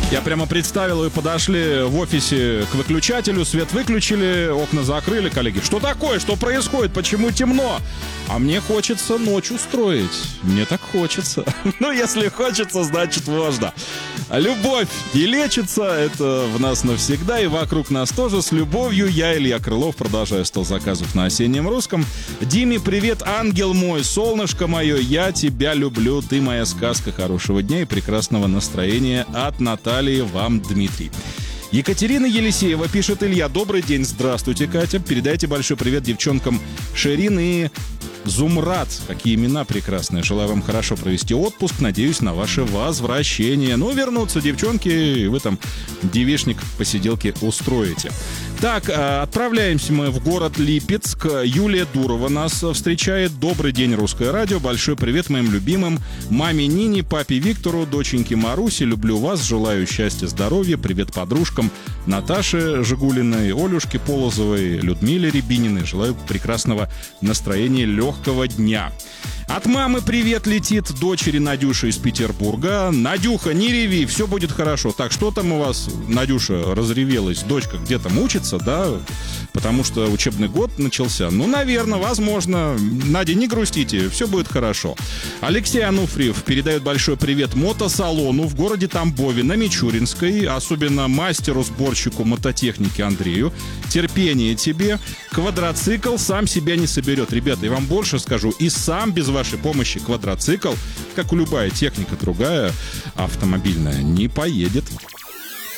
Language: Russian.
Я прямо представил, вы подошли в офисе к выключателю, свет выключили, окна закрыли, коллеги. Что такое? Что происходит? Почему темно? А мне хочется ночь устроить. Мне так хочется. Ну, если хочется, значит можно. Любовь не лечится, это в нас навсегда и вокруг нас тоже. С любовью я, Илья Крылов, продолжаю стол заказов на Осеннем Русском. Диме, привет, ангел мой, солнышко мое, я тебя люблю, ты моя сказка. Хорошего дня и прекрасного настроения от Натальи вам, Дмитрий. Екатерина Елисеева пишет: Илья, добрый день, здравствуйте, Катя. Передайте большой привет девчонкам Шерин и Зумрад. Какие имена прекрасные. Желаю вам хорошо провести отпуск. Надеюсь на ваше возвращение. Ну, вернутся девчонки, и вы там девичник посиделки устроите. Так, отправляемся мы в город Липецк. Юлия Дурова нас встречает. Добрый день, Русское радио. Большой привет моим любимым маме Нине, папе Виктору, доченьке Марусе. Люблю вас, желаю счастья, здоровья. Привет подружкам Наташе Жигулиной, Олюшке Полозовой, Людмиле Рябининой. Желаю прекрасного настроения, легкого дня. От мамы привет летит дочери Надюши из Петербурга. Надюха, не реви, все будет хорошо. Так, что там у вас, Надюша, разревелась? Дочка где там учится, да? Потому что учебный год начался. Ну, наверное, возможно. Надя, не грустите, все будет хорошо. Алексей Ануфриев передает большой привет мотосалону в городе Тамбове на Мичуринской. Особенно мастеру-сборщику мототехники Андрею. Терпение тебе. Квадроцикл сам себя не соберет. Ребята, я вам больше скажу. И сам без вашей помощи квадроцикл, как и любая техника другая автомобильная, не поедет.